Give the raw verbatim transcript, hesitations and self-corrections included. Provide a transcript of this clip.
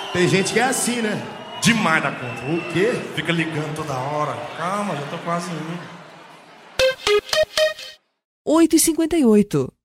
Tem gente que é assim, né? Demais da conta. O quê? Fica ligando toda hora. Calma, já tô quase indo. oito e cinquenta e oito.